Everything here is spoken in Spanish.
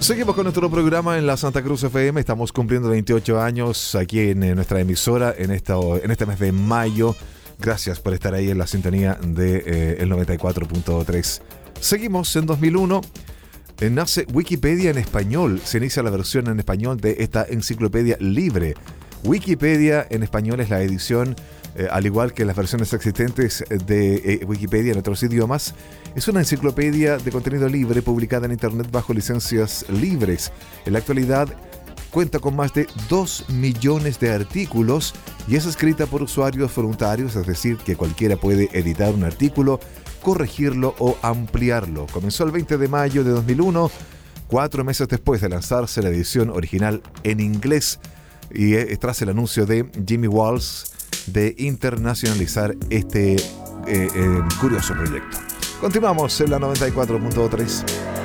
Seguimos con nuestro programa en la Santa Cruz FM. Estamos cumpliendo 28 años aquí en nuestra emisora en este mes de mayo. Gracias por estar ahí en la sintonía de el 94.3. Seguimos en 2001. Nace Wikipedia en español. Se inicia la versión en español de esta enciclopedia libre. Wikipedia en español es la edición, al igual que las versiones existentes de Wikipedia en otros idiomas. Es una enciclopedia de contenido libre publicada en Internet bajo licencias libres. En la actualidad cuenta con más de 2 millones de artículos y es escrita por usuarios voluntarios, es decir, que cualquiera puede editar un artículo, corregirlo o ampliarlo. Comenzó el 20 de mayo de 2001, 4 meses después de lanzarse la edición original en inglés y tras el anuncio de Jimmy Wales de internacionalizar este curioso proyecto. Continuamos en la 94.3.